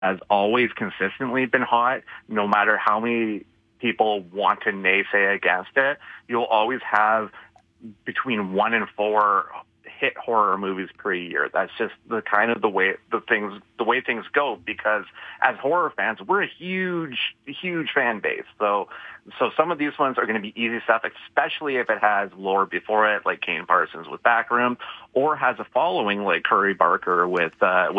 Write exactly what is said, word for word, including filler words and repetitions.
has always consistently been hot, no matter how many people want to naysay against it. You'll always have between one and four hit horror movies per year. That's just the kind of the way the things the way things go, because as horror fans, we're a huge, huge fan base. So so some of these ones are going to be easy stuff, especially if it has lore before it, like Kane Parsons with Backroom, or has a following like Curry Barker with uh,